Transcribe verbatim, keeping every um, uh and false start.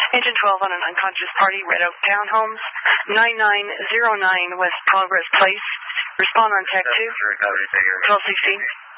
Engine twelve on an unconscious party, Red Oak Townhomes, nine nine zero nine West Progress Place. Respond on Tech two, twelve sixteen.